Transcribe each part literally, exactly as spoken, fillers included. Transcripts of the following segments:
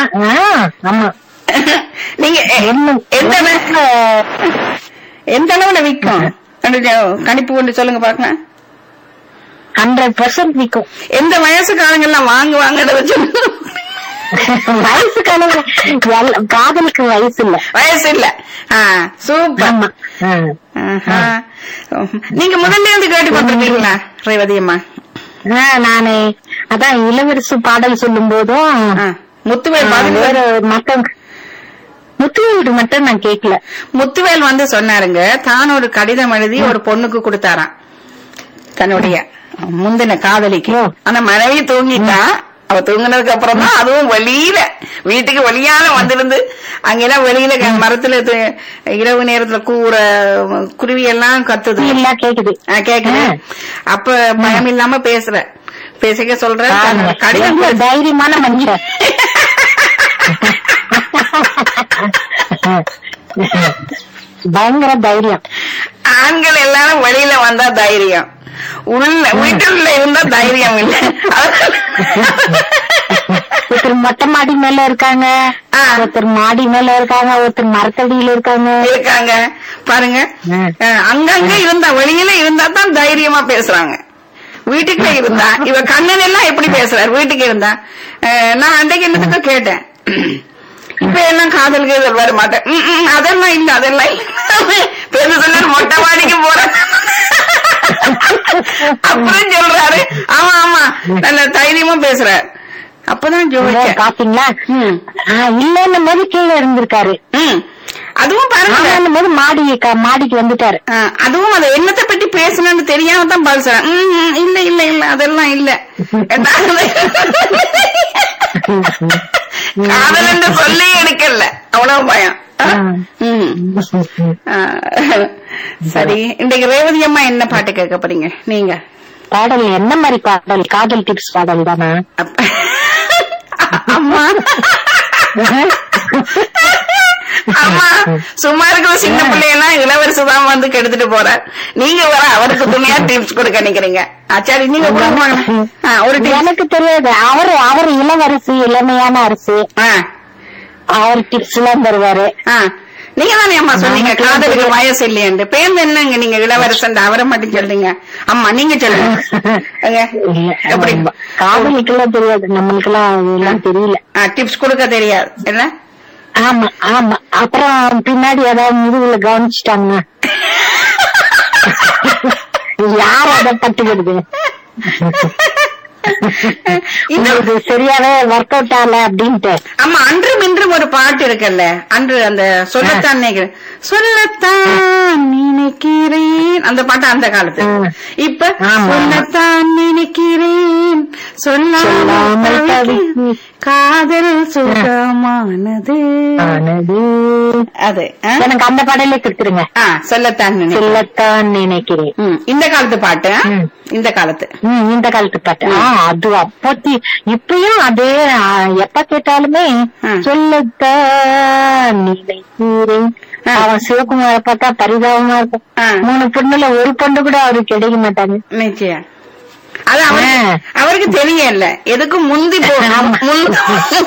ஆ, ஆமா. நீங்க எ- என்ன- எந்த அளவு- எந்த அளவுல விற்கும் கணிப்பு கொண்டு சொல்லுங்க பாக்கலாம். ஹண்ட்ரட் பர்சன்ட் விற்கும். எந்த வயசுக்காரங்க எல்லாம் வாங்குவாங்கன்றத சொல்லுங்க. வயசுக்கான காதலுக்கு வயசு இல்ல. வயசு இல்ல. ஆ, சூப்பர். ஆமா. ஆ. ஆஹா. நீங்க முதல்ல இருந்து கேட்டு கொண்டிருக்கீங்களா ரேவதி அம்மா? ஆ, நானு அதான் இளவரசு பாடல் சொல்லும் போதும் ஆ, முத்துவேல் பதில் வேற மத்த முத்துவேலுக்கு மட்டும் நான் கேட்கல. முத்துவேல் வந்து சொன்னாருங்க, தான் ஒரு கடிதம் எழுதி ஒரு பொண்ணுக்கு கொடுத்தாராம், தன்னுடைய முந்தின காதலிக்கு. ஓ. ஆனா மனைவி தூங்கிட்டா. அவ தூங்கினதுக்கு அப்புறம் தான் அதுவும் வெளியில வீட்டுக்கு வெளியால வந்திருந்து அங்கெல்லாம் வெளியில க- மரத்துல து- இரவு நேரத்துல கூற குருவி எல்லாம் கத்துது இல்ல கேக்குது. ஆ, கேக்குது. அப்ப பயம் இல்லாம பேசுற பேசிக்க சொல்ற பாருங்க, கடிதம் எவ்வளவு கொடு- தைரியமான மனுஷன். பயங்கர தைரியம். ஆண்கள் எல்லாரும் வெளியில வந்தா தைரியம், உள்ள வீட்டுக்குள்ள இருந்தா தைரியம் இல்ல. ஒருத்தர் மொட்டை மாடி மேல இருக்காங்க, ஆ. ஒருத்தர் மாடி மேல இருக்காங்க, ஒருத்தர் மரத்தடியில இருக்காங்க. இருக்காங்க பாருங்க. ம். அஹ், அங்கங்க இருந்தா வெளியில இருந்தா தான் தைரியமா பேசுறாங்க. வீட்டுக்குள்ள இருந்தா இவ கண்ணன் எல்லாம் எப்படி பேசுறாரு வீட்டுக்கு இருந்தா. அஹ், நான் அன்றைக்கு என்னத்துக்கு கேட்டேன், இப்ப எல்லாம் காதல் கீதல் வர மாட்டேன். ம், ம், அதெல்லாம் இல்ல அதெல்லாம் இல்ல பேச சொன்ன மொட்டை மாடிக்கு போறேன் அப்புறம் சொல்றாரு. ஆமா ஆமா நல்ல தைரியமா பேசுறாரு. அப்பதான் ஜோதிச்சேன். பாத்தீங்களா? ம். இல்லன்னும் போது கீழே இருந்திருக்காரு, ம். அதுவும் பாருங்க, ஆமான்னும் போது மாடி மாடிக்கு வந்துட்டாரு. ஆஹ், அதுவும் அது என்னத்தை பற்றி பேசணும்னு தெரியாம தான் பேசுறேன். ம், ம், இல்ல இல்ல இல்ல அதெல்லாம் இல்ல. காதல் என்று சொல்லி எடுக்கல, அவ்வளவு பயம். ஆ? ம். ஆஹ், சரி, இன்றைக்கு ரேவதி அம்மா என்ன பாட்டு கேட்க போறீங்க நீங்க? பாடல் என்ன மாதிரி பாடல்? காதல் டிப்ஸ் பாடல் தானே? அப்ப- அம்மா அம்மா சும்மா இருக்கிற சின்ன பிள்ளையெல்லாம் இளவரசுதான் வந்து கெடுத்துட்டு போற, நீங்க வர அவருக்கு துணையா டிப்ஸ் கொடுக்க நினைக்கிறீங்க. சரி நீங்க கொடுங்க. ஆ, ஒரு டிப்ஸ். எனக்கு தெரியாது. அவரு அவரு இளவரசு, இளமையான அரசு, ஆ, அவர் டிப்ஸ் எல்லாம் தருவாரு. ஆ. நீங்க தானே அம்மா சொன்னீங்க காதலுக்கு வயசு இல்லையன்று. பேருந்து என்னங்க நீங்க இளவரசன் அவரை மட்டும் சொல்றீங்க. அம்மா நீங்க சொல்லுங்க. அங்க, இல்ல, எப்படி காதலுக்கெல்லாம் தெரியாது, நம்மளுக்கெல்லாம் அதெல்லாம் தெரியல. டிப்ஸ் கொடுக்க தெரியாது என்ன? ஆமா ஆமா. அப்புறம் பின்னாடி ஏதாவது முதுகுல கவனிச்சுட்டாங்க, யார் அதை பட்டுக்கிறது? இது சரியாவே ஒர்க் அவுட் ஆகல அப்படின்ட்டு. ஆமா, அன்றும் இன்றும் ஒரு பாட்டு இருக்குல்ல, அன்று அந்த சொல்லத்தான் நினைக்கிறேன், சொல்லத்தான் நினைக்கிறேன், அந்த பாட்டு அந்த காலத்து. ம். இப்ப ஆமா. சொல்லத்தான் நினைக்கிறேன் சொல்லாமல் சொல்லாமல் தவிக்கிறேன், காதல் சுகமானது. ஆனது. அது ஆ? எனக்கு அந்த பாடலே கொடுத்துருங்க. ஆ, சொல்லத்தான் நினைக்கிறேன். சொல்லத்தான் நினைக்கிறேன். ம், இந்த காலத்து பாட்டு ஆ? ம். இந்த காலத்து. ம், இந்த காலத்து பாட்டு. ஆ, அது அப்பத்தி இப்பயும் அதே. ஆ, எப்ப கேட்டாலுமே ம். சொல்லத்தான் நினைக்கிறேன். ஆ. அவன் சிவகுமார பார்த்தா பரிதாபமா இருக்கும். ஆ. மூணு பொண்ணுல ஒரு பொண்ணு கூட அவருக்கு கிடைக்க மாட்டாங்க. நிச்சயம். அது அவருக்கு ஆ. அவருக்கு தெரியல, எதுக்கும் முந்தி போ ஆமா. முந்தி-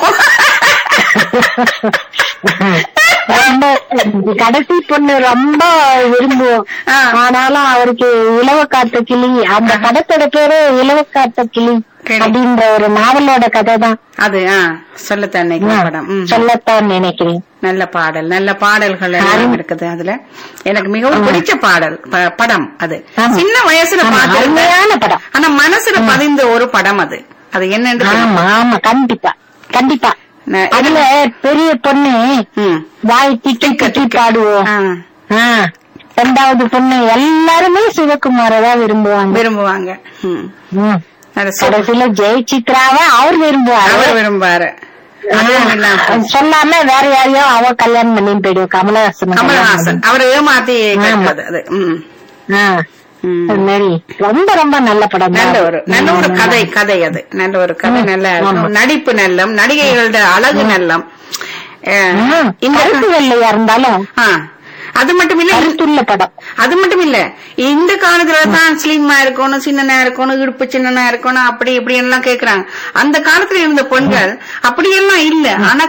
ரொம்ப கடைசி பொண்ணு ரொம்ப விரும்புவோம். ஆ. ஆனாலும் அவருக்கு இலவ காத்த கிளி, அந்த படத்தோட பேரு இலவ காத்த கிளி கிளி. அப்படின்ற ஒரு நாவலோட கதை தான். அது ஆ, சொல்லத்தான் நினைக்கிறேன் படம். ம். சொல்லத்தான் நினைக்கிறேன். நல்ல பாடல், நல்ல பாடல்கள் எல்லாம் இருக்குது அதுல. எனக்கு மிகவும் பிடிச்ச பாடல் ப- படம் அது. ஆமா. சின்ன வயசுல ஆமா, பார்த்து அருமையான படம். ஆனா மனசுல பதிந்த ஒரு படம் அது. அது என்னன்னு சொல்லுங்க. ஆமா ஆமா, கண்டிப்பா கண்டிப்பா. நான் அதுல பெரிய பொண்ணு ம். வாய் திட்டி திட்டி பாடுவோம். ஆ, ஆ. ரெண்டாவது பொண்ணு எல்லாருமே சிவகுமார தான் விரும்புவாங்க. விரும்புவாங்க. ம். ம். அது சூப்பர். கடைசியில ஜெயசித்ராவை அவர் விரும்புவாரு. அவர் விரும்பாரு. அதுவும் இல்லாம ஆ, சொல்லாம வேற யாரையோ அவ கல்யாணம் பண்ணி போயிடுவோம். கமலஹாசன் கமலஹாசன் அவரை ஏமாத்தி கட்டுறது அது. ம். ஆ, ம். அது மாதிரி ரொம்ப ரொம்ப நல்ல படம் தான். நல்ல ஒரு நல்ல ஒரு கதை கதை அது. நல்ல ஒரு கதை, நல்ல ஆமா. நடிப்பு நல்லம், நடிகைகளோட அழகு நல்லம். அஹ், ம், இந்த கருத்து வெள்ளையா இருந்தாலும் ஆ, அது மட்டும் இல்ல, கருத்துள்ள படம். அது மட்டும் இல்ல, இந்த காலத்துல தான் ஸ்லிம்மா இருக்கணும், சின்னனா இருக்கணும், இடுப்பு சின்னனா இருக்கணும், அப்படி இப்படி எல்லாம் கேக்குறாங்க. அந்த காலத்துல இருந்த பெண்கள் அப்படியெல்லாம் இல்ல. ஆனா